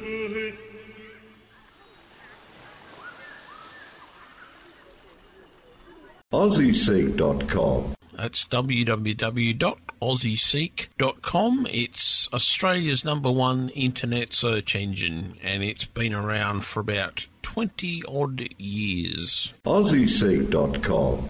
AussieSeek.com. That's www.aussieseek.com. It's Australia's #1 internet search engine, and it's been around for about 20-odd years. AussieSeek.com.